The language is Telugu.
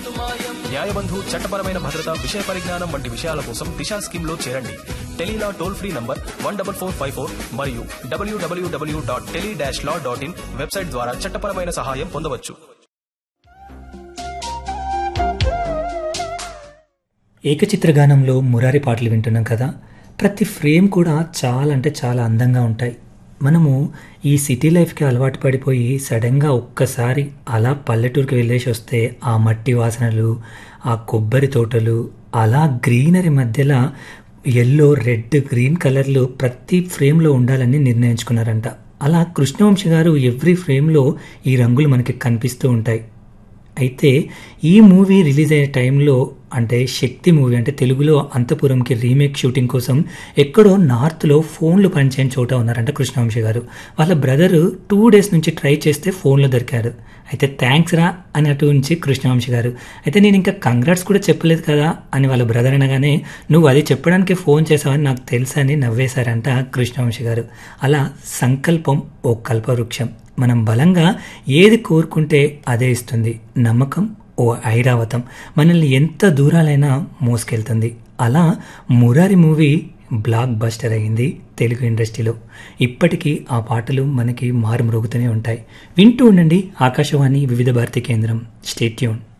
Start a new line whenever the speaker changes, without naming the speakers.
న్యాయబంధు, చట్టపరమైన భద్రత, విషయ పరిజ్ఞానం వంటి విషయాల కోసం దిశా స్కీమ్ లో చేరండి. టెలీలా టోల్ ఫ్రీ నంబర్ 14454 మరియు www.tele-law.in వెబ్సైట్ ద్వారా చట్టపరమైన సహాయం పొందవచ్చు.
ఏకచిత్రగానంలో మురారి పాటలు వింటున్నాం కదా. ప్రతి ఫ్రేమ్ కూడా చాలా అంటే చాలా అందంగా ఉంటాయి. మనము ఈ సిటీ లైఫ్కి అలవాటు పడిపోయి సడన్గా ఒక్కసారి అలా పల్లెటూరుకి వెళ్ళేసి వస్తే ఆ మట్టి వాసనలు, ఆ కొబ్బరి తోటలు, అలా గ్రీనరీ మధ్యలో ఎల్లో, రెడ్, గ్రీన్ కలర్లు ప్రతి ఫ్రేమ్లో ఉండాలని నిర్ణయించుకున్నారంట. అలా కృష్ణవంశీ గారు ఎవ్రీ ఫ్రేమ్లో ఈ రంగులు మనకి కనిపిస్తూ ఉంటాయి. అయితే ఈ మూవీ రిలీజ్ అయ్యే టైంలో, అంటే శక్తి మూవీ అంటే తెలుగులో అంతపురంకి రీమేక్ షూటింగ్ కోసం ఎక్కడో నార్త్లో ఫోన్లు పనిచేయని చోట ఉన్నారంట కృష్ణవంశీ గారు. వాళ్ళ బ్రదరు 2 days నుంచి ట్రై చేస్తే ఫోన్లో దొరికారు. అయితే థ్యాంక్స్ రా అని అటు నుంచి కృష్ణవంశీ గారు, అయితే నేను ఇంకా కంగ్రాట్స్ కూడా చెప్పలేదు కదా అని వాళ్ళ బ్రదర్ అనగానే, నువ్వు అది చెప్పడానికి ఫోన్ చేసావని నాకు తెలుసని నవ్వేశారంట కృష్ణవంశీ గారు. అలా సంకల్పం ఓ కల్పవృక్షం. మనం బలంగా ఏది కోరుకుంటే అదే ఇస్తుంది. నమ్మకం ఓ ఐరావతం, మనల్ని ఎంత దూరాలైనా మోసుకెళ్తుంది. అలా మురారి మూవీ బ్లాక్ బస్టర్ అయింది తెలుగు ఇండస్ట్రీలో. ఇప్పటికీ ఆ పాటలు మనకి మారుమ్రోగుతూనే ఉంటాయి. వింటూ ఉండండి ఆకాశవాణి వివిధ భారతి కేంద్రం. Stay tune.